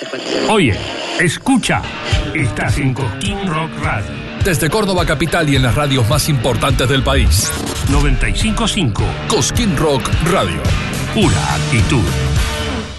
Oye, escucha, estás en Cosquín Rock Radio. Desde Córdoba capital y en las radios más importantes del país. 95.5 Cosquín Rock Radio. Pura actitud.